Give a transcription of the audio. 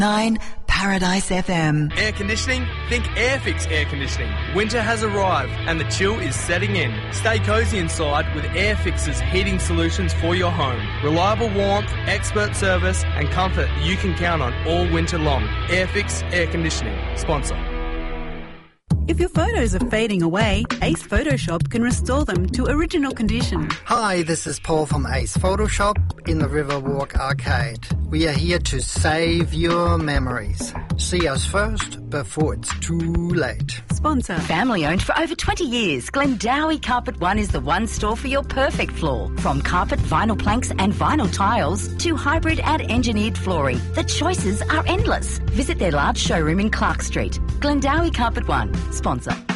9 Paradise FM. Air conditioning? Think Airfix Air Conditioning. Winter has arrived and the chill is setting in. Stay cosy inside with Airfix's heating solutions for your home. Reliable warmth, expert service and comfort you can count on all winter long. Airfix Air Conditioning. Sponsor. If your photos are fading away, Ace Photoshop can restore them to original condition. Hi, this is Paul from Ace Photoshop in the Riverwalk Arcade. We are here to save your memories. See us first before it's too late. Sponsor. Family owned for over 20 years, Glendowie Carpet One is the one store for your perfect floor. From carpet, vinyl planks and vinyl tiles to hybrid and engineered flooring, the choices are endless. Visit their large showroom in Clark Street. Glendowie Carpet One. Sponsor.